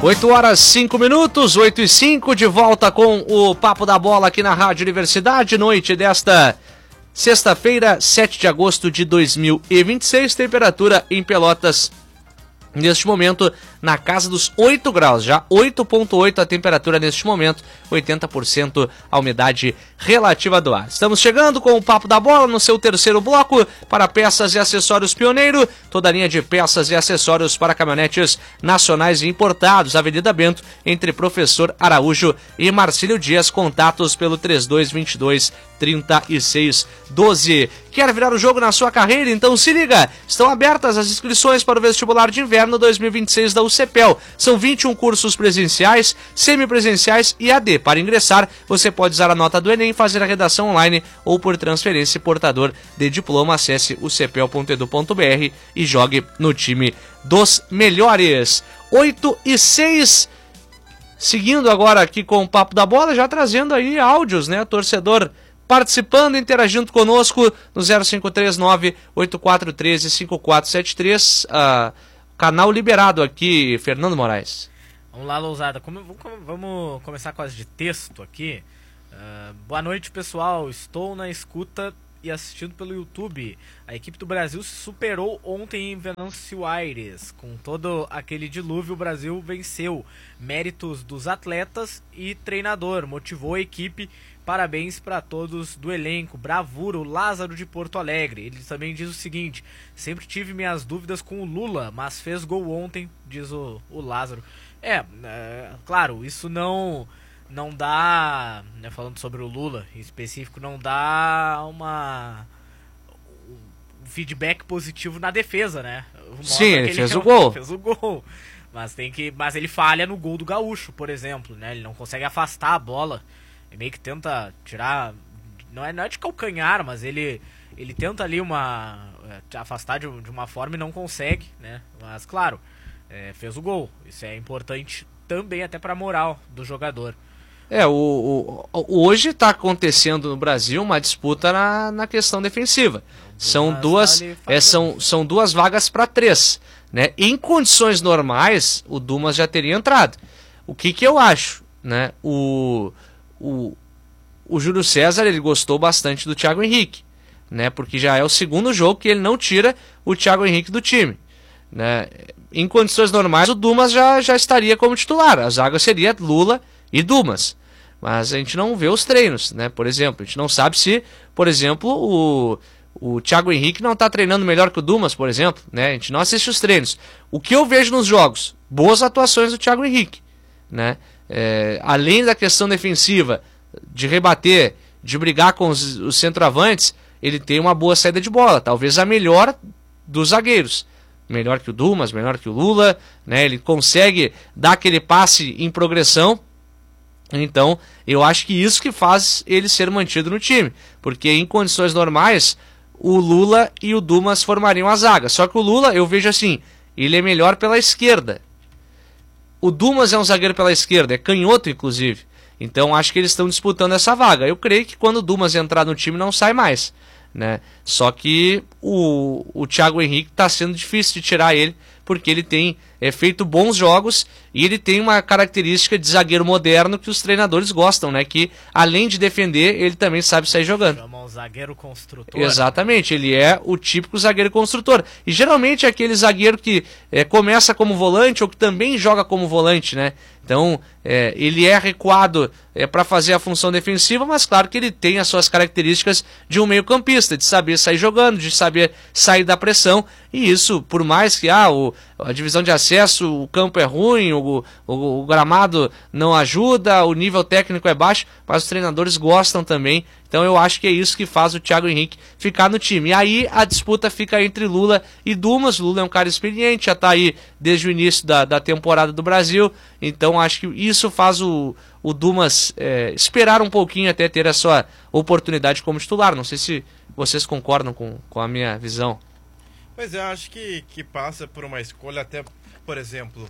8 horas 5 minutos, 8 e 5, de volta com o Papo da Bola aqui na Rádio Universidade, noite desta sexta-feira, 7 de agosto de 2026, temperatura em Pelotas neste momento na casa dos 8 graus, já 8,8 a temperatura neste momento, 80% a umidade relativa do ar. Estamos chegando com o Papo da Bola no seu terceiro bloco para peças e acessórios Pioneiro, toda a linha de peças e acessórios para caminhonetes nacionais e importados, Avenida Bento, entre Professor Araújo e Marcílio Dias, contatos pelo 3222-3612. Quer virar o jogo na sua carreira? Então se liga! Estão abertas as inscrições para o vestibular de inverno 2026 da UCPEL. São 21 cursos presenciais, semipresenciais e AD. Para ingressar, você pode usar a nota do Enem, fazer a redação online ou por transferência portador de diploma. Acesse ucpel.edu.br e jogue no time dos melhores. 8 e 6. Seguindo agora aqui com o Papo da Bola, já trazendo aí áudios, né? Torcedor participando, interagindo conosco no 0539-8413-5473. Canal liberado aqui, Fernando Moraes. Vamos lá, Lousada. Vamos começar com as de texto aqui. Boa noite, pessoal. Estou na escuta e assistindo pelo YouTube. A equipe do Brasil se superou ontem em Venâncio Aires. Com todo aquele dilúvio, o Brasil venceu. Méritos dos atletas e treinador. Motivou a equipe. Parabéns para todos do elenco. Bravura, o Lázaro de Porto Alegre. Ele também diz o seguinte: sempre tive minhas dúvidas com o Lula, mas fez gol ontem, diz o Lázaro. Claro, isso não dá, né, falando sobre o Lula em específico, não dá um feedback positivo na defesa, né? Sim, ele fez o gol. Fez o gol. Mas ele falha no gol do Gaúcho, por exemplo, né? Ele não consegue afastar a bola. Ele meio que tenta tirar, não é de calcanhar, mas ele tenta ali afastar de uma forma e não consegue, né? Mas claro, fez o gol. Isso é importante também até para a moral do jogador. Hoje está acontecendo no Brasil uma disputa na questão defensiva. São duas vagas para 3, né? Em condições normais, o Dumas já teria entrado. O que eu acho, né? O Júlio César, ele gostou bastante do Thiago Henrique, né? Porque já é o segundo jogo que ele não tira o Thiago Henrique do time, né? Em condições normais, o Dumas já estaria como titular. A zaga seria Lula e Dumas. Mas a gente não vê os treinos, né? Por exemplo, a gente não sabe se, por exemplo, o Thiago Henrique não está treinando melhor que o Dumas, por exemplo, né? A gente não assiste os treinos. O que eu vejo nos jogos? Boas atuações do Thiago Henrique, né? Além da questão defensiva, de rebater, de brigar com os centroavantes, ele tem uma boa saída de bola, talvez a melhor dos zagueiros, melhor que o Dumas, melhor que o Lula, né? Ele consegue dar aquele passe em progressão. Então eu acho que isso que faz ele ser mantido no time, porque em condições normais o Lula e o Dumas formariam a zaga, só que o Lula, eu vejo assim, ele é melhor pela esquerda. O Dumas é um zagueiro pela esquerda, é canhoto inclusive. Então acho que eles estão disputando essa vaga. Eu creio que quando o Dumas entrar no time não sai mais, né? Só que o Thiago Henrique está sendo difícil de tirar ele, porque ele tem feito bons jogos e ele tem uma característica de zagueiro moderno que os treinadores gostam, né? Que além de defender, ele também sabe sair jogando. Chama um zagueiro construtor. Exatamente, ele é o típico zagueiro construtor. E geralmente é aquele zagueiro que começa como volante ou que também joga como volante, né? Então, ele é recuado para fazer a função defensiva, mas claro que ele tem as suas características de um meio-campista, de saber sair jogando, de saber sair da pressão. E isso, por mais que a divisão de acesso, o campo é ruim, o gramado não ajuda, o nível técnico é baixo, mas os treinadores gostam também. Então eu acho que é isso que faz o Thiago Henrique ficar no time. E aí a disputa fica entre Lula e Dumas. Lula é um cara experiente, já está aí desde o início da temporada do Brasil. Então acho que isso faz o Dumas esperar um pouquinho até ter a sua oportunidade como titular. Não sei se vocês concordam com a minha visão. Pois é, eu acho que passa por uma escolha, até, por exemplo,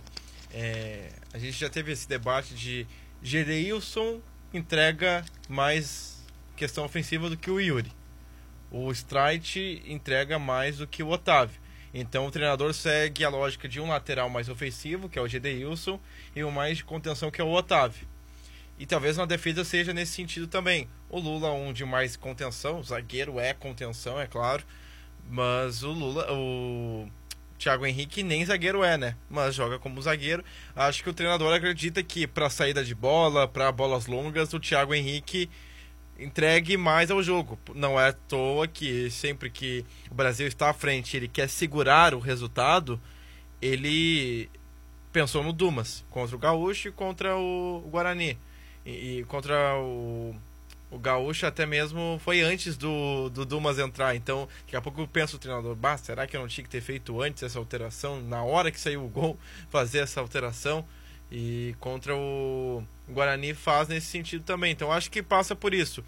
a gente já teve esse debate de Gereilson entrega mais questão ofensiva do que o Yuri. O Streit entrega mais do que o Otávio. Então o treinador segue a lógica de um lateral mais ofensivo, que é o Gedeilson, e um mais de contenção, que é o Otávio. E talvez na defesa seja nesse sentido também. O Lula um de mais contenção, o zagueiro é contenção, é claro, mas o Thiago Henrique nem zagueiro é, né? Mas joga como zagueiro. Acho que o treinador acredita que para saída de bola, para bolas longas, o Thiago Henrique entregue mais ao jogo. Não é à toa que sempre que o Brasil está à frente, ele quer segurar o resultado, ele pensou no Dumas, contra o Gaúcho e contra o Guarani. E contra o Gaúcho até mesmo foi antes do Dumas entrar. Então, daqui a pouco eu penso o treinador, será que eu não tinha que ter feito antes essa alteração? Na hora que saiu o gol, fazer essa alteração. E contra o Guarani faz nesse sentido também. Então acho que passa por isso.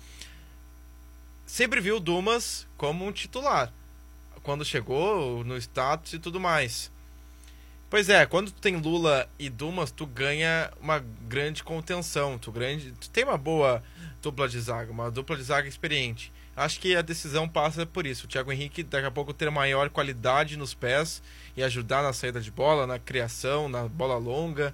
Sempre viu o Dumas como um titular quando chegou no status e tudo mais. Pois é, quando tu tem Lula e Dumas, tu ganha uma grande contenção. Tu tem uma boa dupla de zaga, uma dupla de zaga experiente. Acho que a decisão passa por isso. O Thiago Henrique daqui a pouco ter maior qualidade nos pés e ajudar na saída de bola, na criação, na bola longa.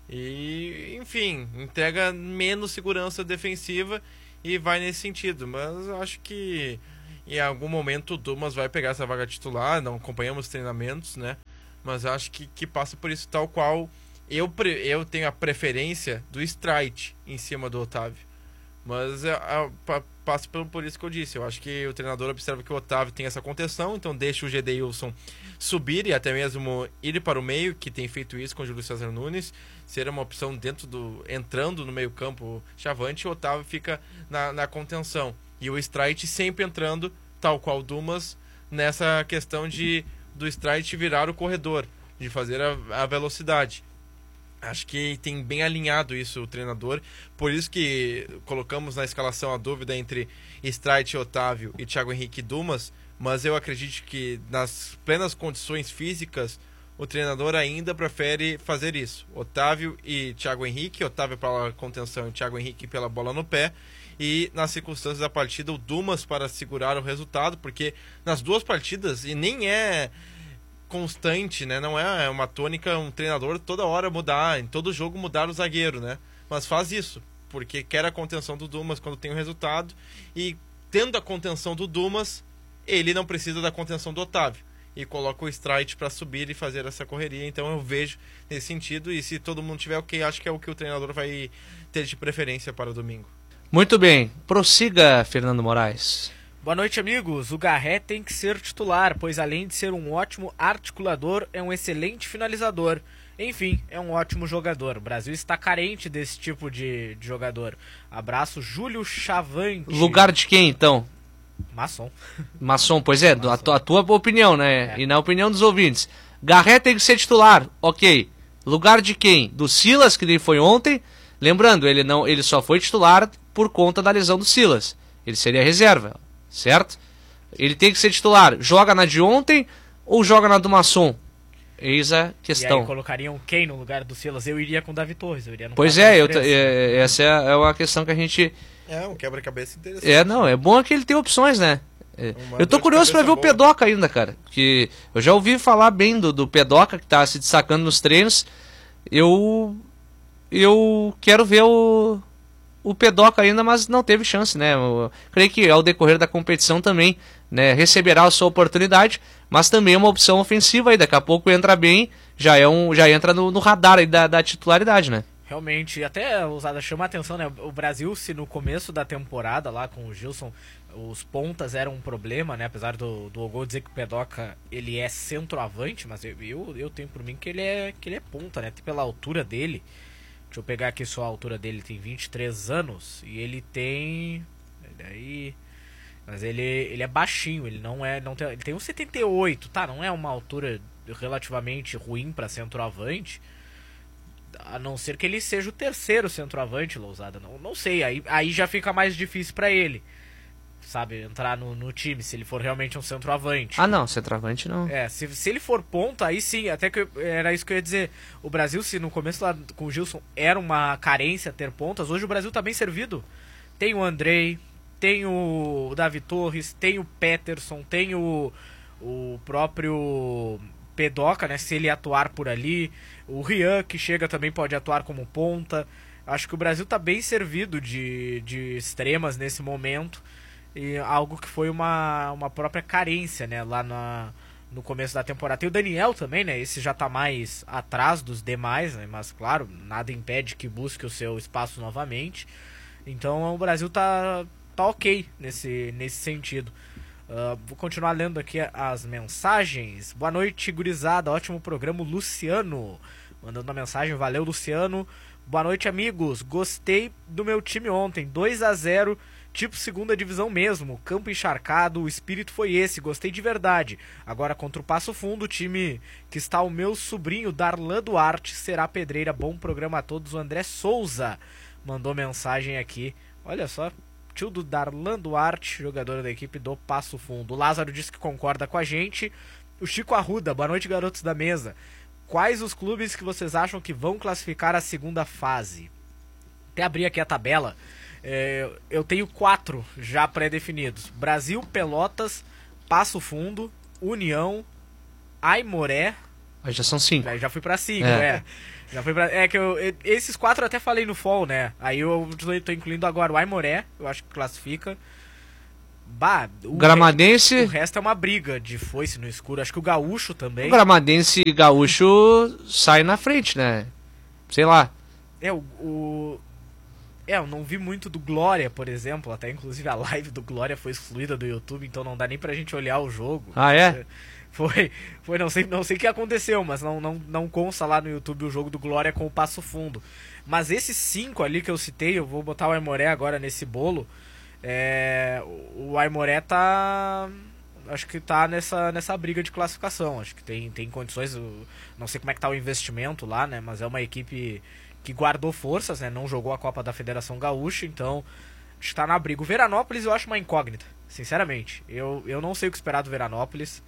E, enfim, entrega menos segurança defensiva e vai nesse sentido. Mas acho que em algum momento o Dumas vai pegar essa vaga titular. Não acompanhamos treinamentos, né? Mas acho que passa por isso, tal qual eu tenho a preferência do Streit em cima do Otávio. Mas passa por isso que eu disse. Eu acho que o treinador observa que o Otávio tem essa contenção, então deixa o Gedeilson subir e até mesmo ir para o meio, que tem feito isso com o Júlio César Nunes, ser uma opção entrando no meio campo chavante, o Otávio fica na contenção. E o Streit sempre entrando, tal qual o Dumas, nessa questão do Streit virar o corredor, de fazer a velocidade. Acho que tem bem alinhado isso o treinador, por isso que colocamos na escalação a dúvida entre Streit, Otávio e Thiago Henrique e Dumas, mas eu acredito que nas plenas condições físicas o treinador ainda prefere fazer isso. Otávio e Thiago Henrique, Otávio pela contenção e Thiago Henrique pela bola no pé, e nas circunstâncias da partida o Dumas para segurar o resultado, porque nas duas partidas, e nem é constante, né? Não é uma tônica um treinador toda hora mudar, em todo jogo mudar o zagueiro, né? Mas faz isso, porque quer a contenção do Dumas quando tem o resultado, e tendo a contenção do Dumas, ele não precisa da contenção do Otávio, e coloca o Streit para subir e fazer essa correria. Então eu vejo nesse sentido, e se todo mundo tiver ok, acho que é o que o treinador vai ter de preferência para o domingo. Muito bem, prossiga, Fernando Moraes. Boa noite, amigos. O Garré tem que ser titular, pois além de ser um ótimo articulador, é um excelente finalizador. Enfim, é um ótimo jogador. O Brasil está carente desse tipo de jogador. Abraço, Júlio Chavante. Lugar de quem, então? Masson, pois é, a tua opinião, né? É. E na opinião dos ouvintes. Garré tem que ser titular, ok. Lugar de quem? Do Silas, que ele foi ontem. Lembrando, ele só foi titular por conta da lesão do Silas. Ele seria reserva, certo? Ele tem que ser titular. Joga na de ontem ou joga na do Masson? Eis a questão. E aí colocariam quem no lugar do Silas? Eu iria com o Davi Torres. Eu iria no pois é, essa é uma questão que a gente... É um quebra-cabeça interessante. É bom que ele tem opções, né? Eu tô curioso pra ver o Pedoca ainda, cara. Que eu já ouvi falar bem do Pedoca, que tá se destacando nos treinos. Eu quero ver o Pedoca ainda, mas não teve chance, né? Eu creio que ao decorrer da competição também, né, receberá a sua oportunidade, mas também é uma opção ofensiva aí. Daqui a pouco entra bem, já entra no radar aí da titularidade, né? Realmente, até Ousada chama a atenção, né? O Brasil, se no começo da temporada lá com o Gilson, os pontas eram um problema, né? Apesar do Ogol dizer que o Pedoca ele é centroavante, mas eu tenho por mim que ele é ponta, né? Até pela altura dele. Deixa eu pegar aqui só a altura dele, tem 23 anos e ele tem... Mas ele é baixinho, ele ele tem 1,78, tá? Não é uma altura relativamente ruim para centroavante, a não ser que ele seja o terceiro centroavante, Lousada. Não sei, aí já fica mais difícil para ele, sabe, entrar no time, se ele for realmente um centroavante. Ah não, centroavante não. Se ele for ponta, aí sim, até que era isso que eu ia dizer. O Brasil, se no começo lá com o Gilson era uma carência ter pontas, hoje o Brasil tá bem servido. Tem o Andrei, tem o Davi Torres, tem o Peterson, tem o o próprio Pedoca, né, se ele atuar por ali, o Rian, que chega, também pode atuar como ponta. Acho que o Brasil está bem servido de extremas nesse momento, e algo que foi uma própria carência, né, lá no começo da temporada. Tem o Daniel também, né, esse já está mais atrás dos demais, né, mas claro, nada impede que busque o seu espaço novamente. Então o Brasil tá ok nesse sentido. Vou continuar lendo aqui as mensagens. Boa noite, gurizada, ótimo programa. Luciano mandando uma mensagem, valeu, Luciano. Boa noite, amigos, gostei do meu time ontem, 2-0, tipo segunda divisão mesmo, campo encharcado, o espírito foi esse, gostei de verdade. Agora contra o Passo Fundo, o time que está o meu sobrinho Darlan Duarte, será pedreira. Bom programa a todos. O André Souza mandou mensagem aqui, olha só, tio do Darlan Duarte, jogador da equipe do Passo Fundo. O Lázaro disse que concorda com a gente. O Chico Arruda, boa noite, garotos da mesa. Quais os clubes que vocês acham que vão classificar a segunda fase? Até abrir aqui a tabela. Eu tenho 4 já pré-definidos. Brasil, Pelotas, Passo Fundo, União, Aimoré. Aí já são 5. Já fui pra 5, Já foi esses 4 eu até falei no fall, né? Aí eu tô incluindo agora o Aimoré, eu acho que classifica. O Gramadense. O resto é uma briga de foice no escuro. Acho que o Gaúcho também. O Gramadense e Gaúcho sai na frente, né? Sei lá. Eu não vi muito do Glória, por exemplo. Até inclusive a live do Glória foi excluída do YouTube, então não dá nem pra gente olhar o jogo. Ah, é? Foi não sei o que aconteceu, mas não consta lá no YouTube o jogo do Glória com o Passo Fundo. Mas esses 5 ali que eu citei, eu vou botar o Aimoré agora nesse bolo. O Aimoré acho que tá nessa briga de classificação. Acho que tem condições. Não sei como é que tá o investimento lá, né? Mas é uma equipe que guardou forças, né? Não jogou a Copa da Federação Gaúcha, então acho que tá na briga. O Veranópolis eu acho uma incógnita, sinceramente. Eu não sei o que esperar do Veranópolis.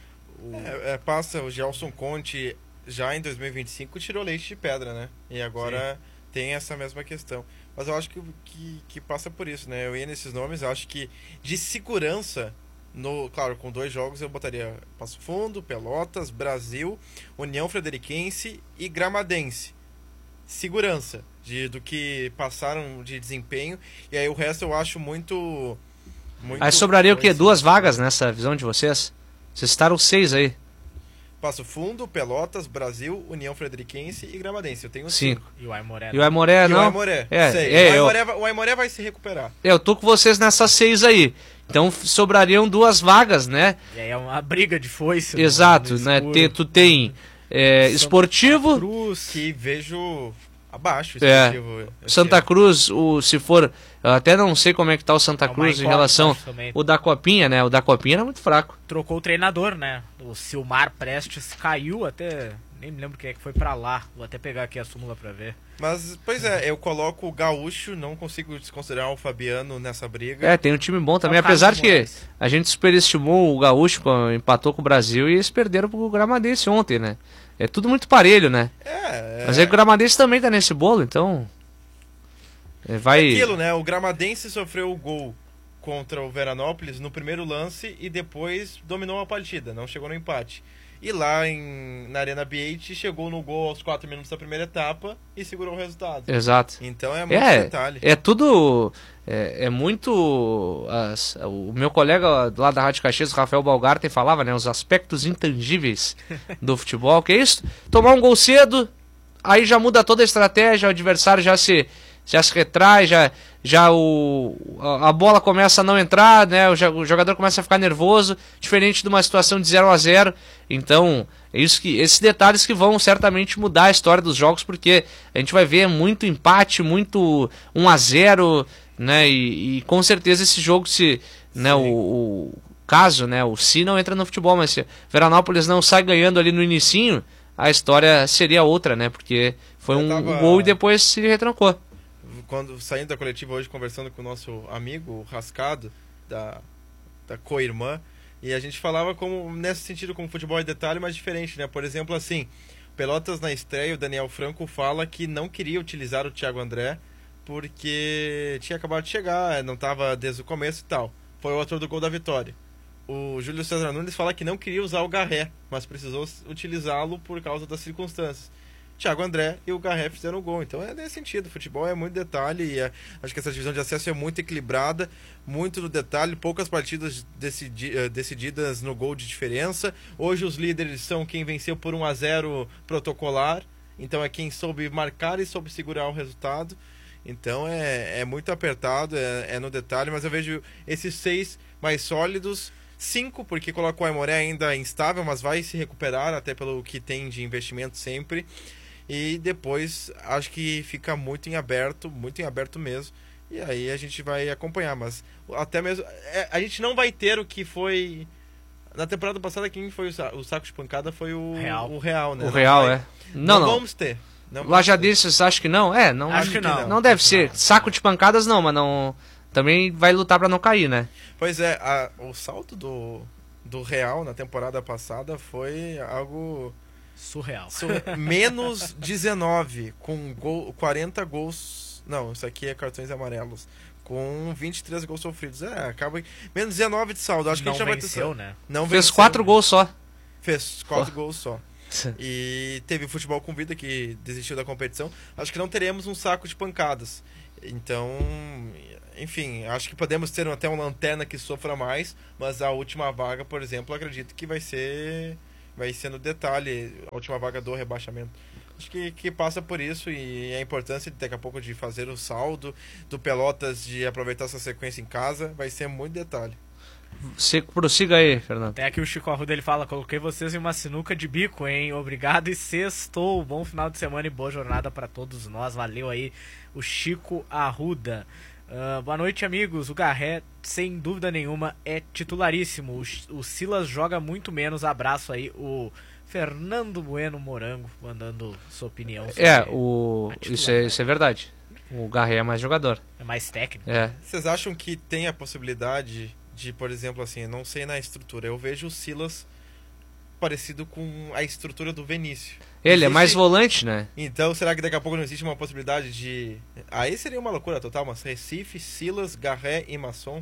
Passa o Gelson Conte já em 2025 tirou leite de pedra, né? E agora tem essa mesma questão. Mas eu acho que passa por isso, né? Eu ia nesses nomes, eu acho que de segurança, claro, com 2 jogos eu botaria Passo Fundo, Pelotas, Brasil, União Frederiquense e Gramadense. Segurança do que passaram de desempenho. E aí o resto eu acho muito aí sobraria o quê? 2 vagas nessa visão de vocês? Vocês citaram 6 aí. Passo Fundo, Pelotas, Brasil, União Frederiquense e Gramadense. Eu tenho 5. E o Aimoré. E o Aimoré não? O Aimoré, o Aimoré vai se recuperar. Eu tô com vocês nessas 6 aí. Então sobrariam 2 vagas, né? E aí é uma briga de foice. Exato, né? Tu tem Esportivo. Santa Cruz, que vejo abaixo. Esportivo. Santa Cruz, se for... Eu até não sei como é que tá o Santa Cruz em relação o da Copinha, né? O da Copinha era muito fraco. Trocou o treinador, né? O Silmar Prestes caiu até... Nem me lembro quem é que foi pra lá. Vou até pegar aqui a súmula pra ver. Mas, pois eu coloco o Gaúcho, não consigo desconsiderar o Fabiano nessa briga. Tem um time bom também, apesar de que a gente superestimou o Gaúcho, empatou com o Brasil e eles perderam pro Gramadense ontem, né? É tudo muito parelho, né? Mas aí o Gramadense também tá nesse bolo, então... Vai... Aquilo, né? O Gramadense sofreu o gol contra o Veranópolis no primeiro lance e depois dominou a partida, não chegou no empate. E lá na Arena BH chegou no gol aos 4 minutos da primeira etapa e segurou o resultado. Exato. Então é muito detalhe. É tudo... É muito... o meu colega lá da Rádio Caxias, Rafael Balgarten, falava, né? Os aspectos intangíveis do futebol, que é isso? Tomar um gol cedo, aí já muda toda a estratégia, o adversário já se retrai, a bola começa a não entrar, né? O jogador começa a ficar nervoso, diferente de uma situação de 0-0. Então, esses detalhes que vão certamente mudar a história dos jogos, porque a gente vai ver muito empate, muito 1-0, né? E com certeza esse jogo, né, o caso, né, o não entra no futebol, mas se Veranópolis não sai ganhando ali no inicinho, a história seria outra, né? Porque foi um gol e depois se retrancou. Saindo da coletiva hoje, conversando com o nosso amigo, o Rascado, da co-irmã, e a gente falava nesse sentido como futebol é detalhe, mas diferente, né? Por exemplo, assim, Pelotas na estreia, o Daniel Franco fala que não queria utilizar o Thiago André porque tinha acabado de chegar, não estava desde o começo e tal. Foi o autor do gol da vitória. o Júlio César Nunes fala que não queria usar o Garré, mas precisou utilizá-lo por causa das circunstâncias. Thiago André e o Garré fizeram o gol. Então é nesse sentido. O futebol é muito detalhe e acho que essa divisão de acesso é muito equilibrada, muito no detalhe, poucas partidas decididas no gol de diferença. Hoje os líderes são quem venceu por 1-0 protocolar. Então é quem soube marcar e soube segurar o resultado. Então é muito apertado, é no detalhe, mas eu vejo esses 6 mais sólidos. 5, porque colocou o Aimoré ainda instável, mas vai se recuperar, até pelo que tem de investimento sempre. E depois acho que fica muito em aberto mesmo. E aí a gente vai acompanhar, mas até mesmo a gente não vai ter o que foi na temporada passada. Quem foi o saco de pancada foi o Real, né? O Real, Não vamos ter. Lajadenses, acho que não. Não, acho que não. Não deve ser. Saco de pancadas não, mas não. Também vai lutar pra não cair, né? Pois é, o salto do Real na temporada passada foi algo surreal. Menos 19, com 40 gols. Não, isso aqui é cartões amarelos. Com 23 gols sofridos. Acaba. Menos 19 de saldo. Acho que não a gente já venceu, vai ter. Né? Não fez venceu, 4 gols só. Fez 4 gols só. E teve o Futebol com Vida que desistiu da competição. Acho que não teremos um saco de pancadas. Então, enfim, acho que podemos ter até uma lanterna que sofra mais, mas a última vaga, por exemplo, acredito que vai ser no detalhe, a última vaga do rebaixamento. Acho que passa por isso, e a importância daqui a pouco de fazer o saldo, do Pelotas de aproveitar essa sequência em casa, vai ser muito detalhe. Prossiga aí, Fernando. Até aqui o Chico Arruda, ele fala: coloquei vocês em uma sinuca de bico, hein? Obrigado e sextou. Bom final de semana e boa jornada para todos nós. Valeu aí o Chico Arruda. Boa noite, amigos. O Garré, sem dúvida nenhuma, é titularíssimo. O Silas joga muito menos. Abraço aí, o Fernando Bueno Morango, mandando sua opinião sobre isso é verdade. O Garré é mais jogador. É mais técnico. Vocês acham que tem a possibilidade de, por exemplo, assim, não sei na estrutura, eu vejo o Silas parecido com a estrutura do Vinícius. Ele é mais volante, né? Então, será que daqui a pouco não existe uma possibilidade de... Aí seria uma loucura total, mas Recife, Silas, Garré e Masson?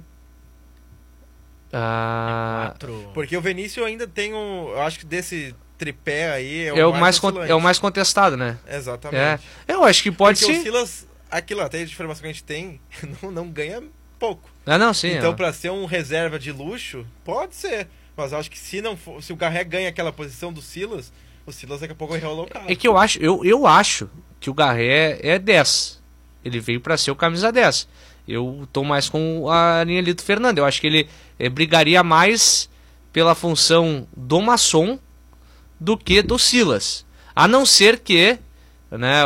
Porque o Vinícius ainda tem eu acho que desse tripé aí é o mais contestado, né? Exatamente. Eu acho que pode ser. Porque o Silas, aquilo até de informação que a gente tem, não ganha pouco. Sim. Então, para ser um reserva de luxo, pode ser. Mas eu acho que se o Garré ganha aquela posição do Silas, o Silas daqui a pouco vai realocar. É que eu acho que o Garré é 10. Ele veio para ser o camisa 10. Eu tô mais com a linha ali do Fernando. Eu acho que ele brigaria mais pela função do Masson do que do Silas. A não ser que, né,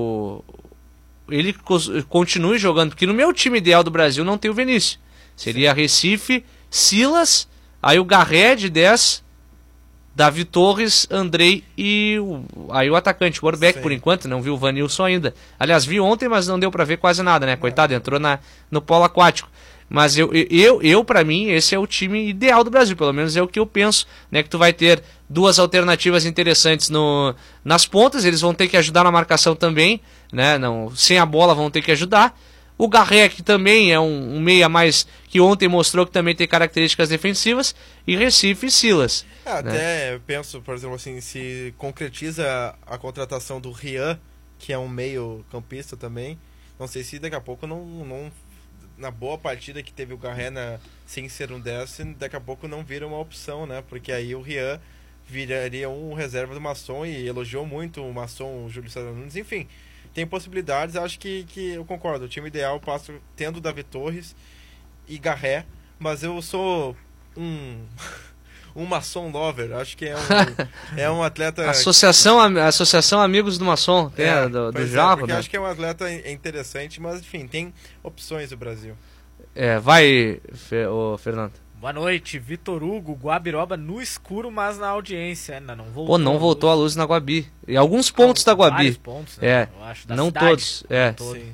ele continue jogando. Porque no meu time ideal do Brasil não tem o Vinícius. Seria Recife, Silas, aí o Garré de 10, Davi Torres, Andrei e aí o atacante, o Orbeck, por enquanto. Não viu o Vanilson ainda. Aliás, vi ontem, mas não deu pra ver quase nada, né? Coitado, entrou no polo aquático. Mas eu para mim, esse é o time ideal do Brasil, pelo menos é o que eu penso, né? Que tu vai ter duas alternativas interessantes nas pontas, eles vão ter que ajudar na marcação também, né? Sem a bola vão ter que ajudar. O Garré, que também é um meia mais, que ontem mostrou que também tem características defensivas, e Recife e Silas. Até eu penso, por exemplo, assim, se concretiza a contratação do Rian, que é um meio campista também, não sei se daqui a pouco não na boa partida que teve o Garré sem ser um 10, daqui a pouco não vira uma opção, né? Porque aí o Rian viraria um reserva do Masson, e elogiou muito o Masson, o Júlio César Nunes, enfim. Tem possibilidades, acho que eu concordo. O time ideal passo tendo Davi Torres e Garré, mas eu sou um Masson lover, acho que é um atleta... Associação Amigos do Masson, do Java, porque né? Acho que é um atleta interessante, mas enfim, tem opções do Brasil. Vai, Fernando. Boa noite, Vitor Hugo, Guabiroba no escuro, mas na audiência. Não voltou. Não voltou a luz na Guabi. E alguns pontos da Guabi. Vários pontos, né? Eu acho, não cidade, todos. Sim.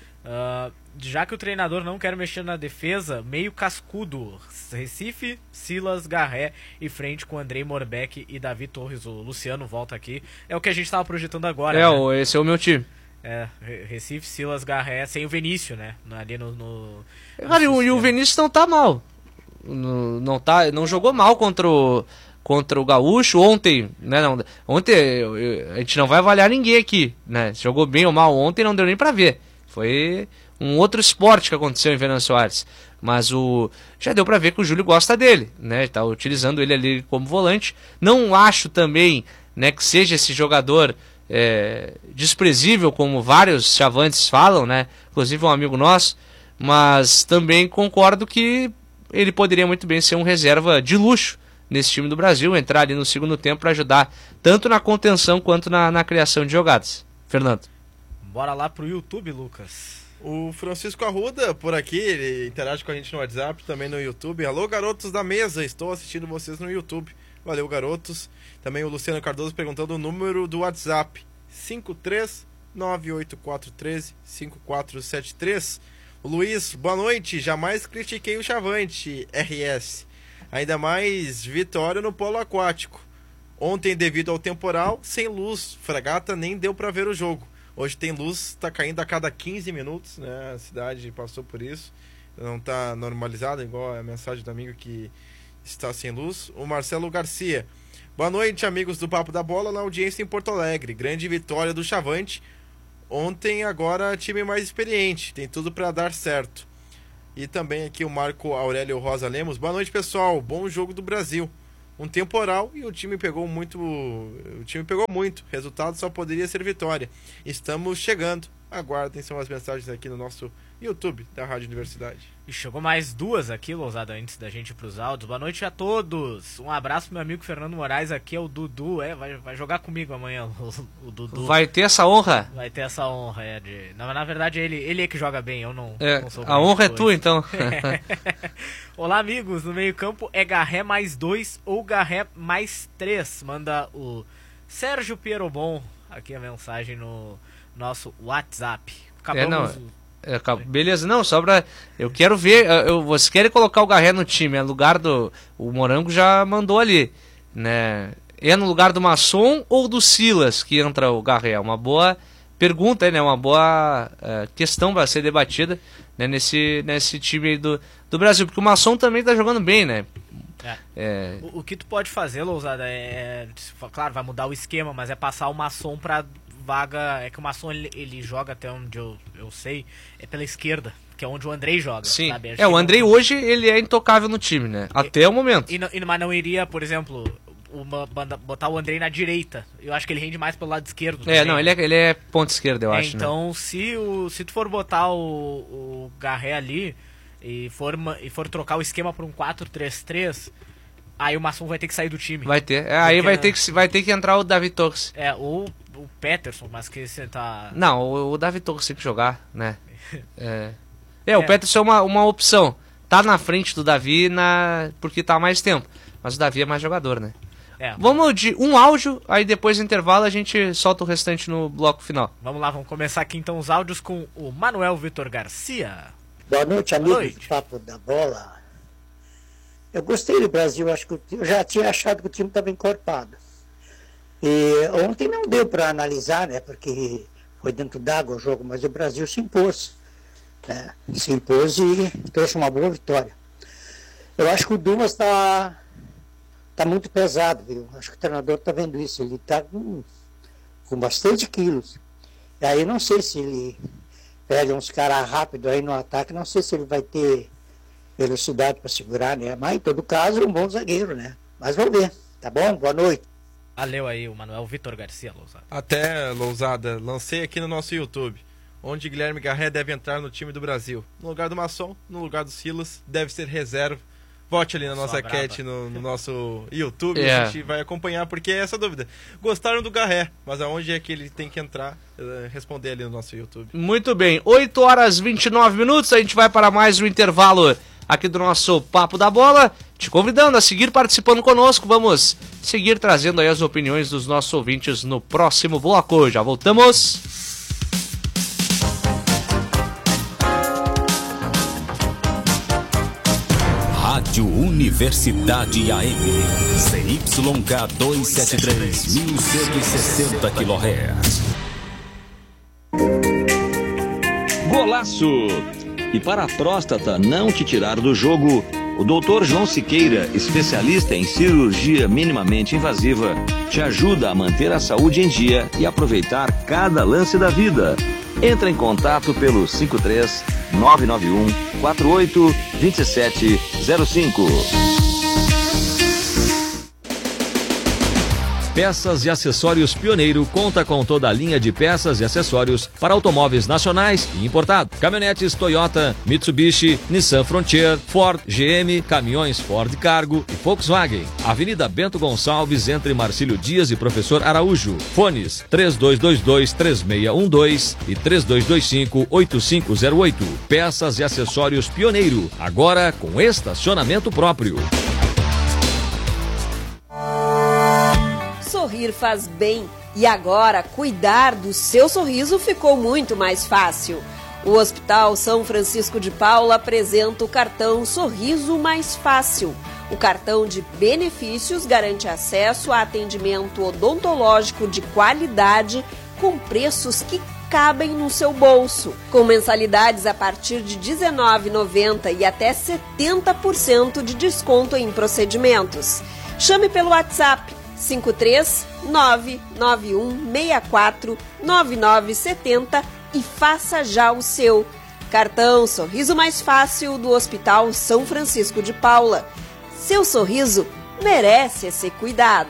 Já que o treinador não quer mexer na defesa, meio cascudo. Recife, Silas, Garré e frente com Andrei Morbeck e Davi Torres. O Luciano volta aqui. É o que a gente estava projetando agora. Né? Esse é o meu time. Recife, Silas, Garré, sem o Vinícius, né? Ali no Cara, e o Vinícius não tá mal. não jogou mal contra o Gaúcho ontem, né? Ontem a gente não vai avaliar ninguém aqui, né? Jogou bem ou mal ontem, não deu nem pra ver. Foi um outro esporte que aconteceu em Venâncio Aires. Mas já deu pra ver que o Júlio gosta dele, né? Tá utilizando ele ali como volante. Não acho também, né, que seja esse jogador desprezível, como vários chavantes falam, né? Inclusive um amigo nosso. Mas também concordo que ele poderia muito bem ser um reserva de luxo nesse time do Brasil, entrar ali no segundo tempo para ajudar tanto na contenção quanto na criação de jogadas. Fernando. Bora lá pro YouTube, Lucas. O Francisco Arruda, por aqui, ele interage com a gente no WhatsApp, também no YouTube. Alô, garotos da mesa, estou assistindo vocês no YouTube. Valeu, garotos. Também o Luciano Cardoso perguntando o número do WhatsApp. 53984135473. O Luiz, boa noite. Jamais critiquei o Chavante, RS. Ainda mais vitória no polo aquático. Ontem, devido ao temporal, sem luz. Fragata nem deu para ver o jogo. Hoje tem luz, está caindo a cada 15 minutos, né? A cidade passou por isso. Não está normalizada, igual a mensagem do amigo que está sem luz. O Marcelo Garcia. Boa noite, amigos do Papo da Bola, na audiência em Porto Alegre. Grande vitória do Chavante. Ontem, agora, time mais experiente. Tem tudo para dar certo. E também aqui o Marco Aurélio Rosa Lemos. Boa noite, pessoal. Bom jogo do Brasil. Um temporal e o time pegou muito. Resultado só poderia ser vitória. Estamos chegando. Aguardem, são as mensagens aqui no nosso YouTube da Rádio Universidade. E chegou mais duas aqui, Lousada, antes da gente ir pros áudios. Boa noite a todos. Um abraço pro meu amigo Fernando Moraes, aqui é o Dudu. Vai jogar comigo amanhã, o Dudu. Vai ter essa honra? Vai ter essa honra, na verdade, ele é que joga bem, eu não sou. A honra é tua, então. Olá, amigos. No meio-campo é Garré mais 2 ou Garré mais 3. Manda o Sérgio Pierobon aqui a mensagem no nosso WhatsApp. Beleza, não, só pra... Eu quero ver, vocês querem colocar o Garré no time, é lugar do... O Morango já mandou ali, né? É no lugar do Masson ou do Silas que entra o Garré? É uma boa pergunta, né? Uma boa questão para ser debatida, né? Nesse time aí do Brasil, porque o Masson também tá jogando bem, né? O que tu pode fazer, Lousada, claro, vai mudar o esquema, mas é passar o Masson pra vaga. É que o Masson ele joga, até onde eu sei, é pela esquerda, que é onde o Andrei joga. Sim, o Andrei hoje ele é intocável no time, né? Até o momento. Mas não iria, por exemplo, botar o Andrei na direita. Eu acho que ele rende mais pelo lado esquerdo. Não, ele é ponta esquerda, eu acho. Então, né? se tu for botar o Garré ali e for trocar o esquema para um 4-3-3, aí o Masson vai ter que sair do time. Vai ter. Aí vai ter que entrar o Davi Torres. Ou o Peterson, mas que você tá... Não, o Davi Torres tem que jogar, né? O Peterson é uma opção. Tá na frente do Davi porque tá há mais tempo. Mas o Davi é mais jogador, né? Vamos de um áudio, aí depois do intervalo a gente solta o restante no bloco final. Vamos lá, vamos começar aqui então os áudios com o Manuel Vitor Garcia. Boa noite, amigos do Papo da Bola. Eu gostei do Brasil, acho que eu já tinha achado que o time estava encorpado. E ontem não deu para analisar, né, porque foi dentro d'água o jogo, mas o Brasil se impôs. Né, se impôs e trouxe uma boa vitória. Eu acho que o Dumas está muito pesado, viu? Acho que o treinador está vendo isso, ele está com bastante quilos. E aí não sei se ele pega uns caras rápidos aí no ataque, não sei se ele vai ter velocidade para segurar, né? Mas em todo caso, um bom zagueiro, né? Mas vamos ver, tá bom? Boa noite. Valeu aí o Manuel Vitor Garcia, Lousada. Até, Lousada, lancei aqui no nosso YouTube, onde Guilherme Garré deve entrar no time do Brasil. No lugar do Masson, no lugar do Silas, deve ser reserva. Vote ali na nossa enquete no nosso YouTube, a gente vai acompanhar, porque é essa dúvida. Gostaram do Garré, mas aonde é que ele tem que entrar? Responder ali no nosso YouTube. Muito bem, 8h29, a gente vai para mais um intervalo aqui do nosso Papo da Bola, te convidando a seguir participando conosco, vamos seguir trazendo aí as opiniões dos nossos ouvintes no próximo bloco, já voltamos. Rádio Universidade AM, CYK 273, 1160 kHz. Golaço! E para a próstata não te tirar do jogo, O Dr. João Siqueira, especialista em cirurgia minimamente invasiva, te ajuda a manter a saúde em dia e aproveitar cada lance da vida. Entra em contato pelo 53 991 48 2705. Peças e Acessórios Pioneiro conta com toda a linha de peças e acessórios para automóveis nacionais e importados. Caminhonetes Toyota, Mitsubishi, Nissan Frontier, Ford, GM, caminhões Ford Cargo e Volkswagen. Avenida Bento Gonçalves, entre Marcílio Dias e Professor Araújo. Fones 3222-3612 e 3225-8508. Peças e Acessórios Pioneiro, agora com estacionamento próprio. Sorrir faz bem e agora cuidar do seu sorriso ficou muito mais fácil. O Hospital São Francisco de Paula apresenta o cartão Sorriso Mais Fácil. O cartão de benefícios garante acesso a atendimento odontológico de qualidade com preços que cabem no seu bolso, com mensalidades a partir de R$ 19,90 e até 70% de desconto em procedimentos. Chame pelo WhatsApp 53991649970 e faça já o seu. Cartão Sorriso Mais Fácil do Hospital São Francisco de Paula. Seu sorriso merece esse cuidado.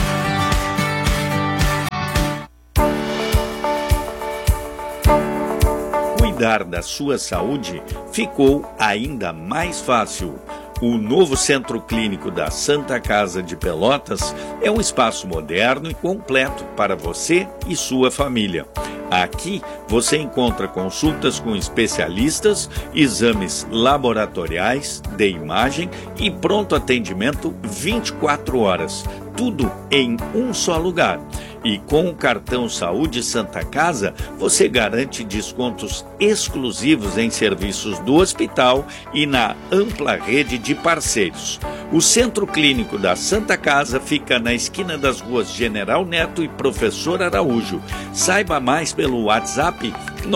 Cuidar da sua saúde ficou ainda mais fácil. O novo Centro Clínico da Santa Casa de Pelotas é um espaço moderno e completo para você e sua família. Aqui você encontra consultas com especialistas, exames laboratoriais, de imagem e pronto atendimento 24 horas. Tudo em um só lugar. E com o cartão Saúde Santa Casa, você garante descontos exclusivos em serviços do hospital e na ampla rede de parceiros. O Centro Clínico da Santa Casa fica na esquina das ruas General Neto e Professor Araújo. Saiba mais pelo WhatsApp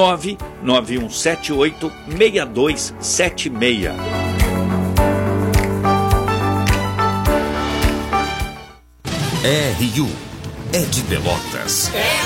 991786276. RU é de Pelotas.